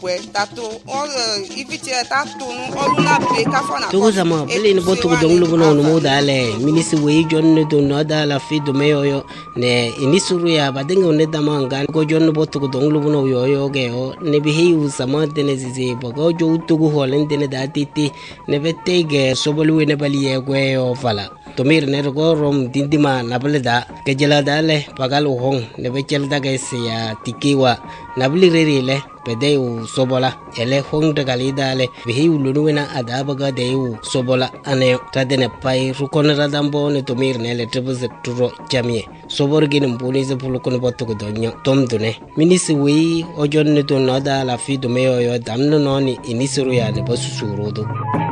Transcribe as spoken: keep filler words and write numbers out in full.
Tugu sama bili ni botu kudonglu buno numu dale minisi wei jonne do noda la fi do meyo ne inisuru ya badenga uneda manga ko jonne botu kudonglu buno yo yo ge o ne bihi u sama dene zizi bogo jo tugu holen dene da titi ne bette ge sobolu ne bali ye gwe o fala to mir ne go rom dindima nableda ke jela dale pagal hong ne be chelda ge ya tikiwa nabli rerile pedeu sobola ele hong de galidale bihi ulunuena adabaga deu sobola ane tadene pai rukon radambo ne to mir ne le trebus turo jamie sobor gin mbuni ze pulukon botu ko donyo tom dune minisi wi ojon ne to nada la fi do meyo yo damno noni inisuru ya ne bosu surodo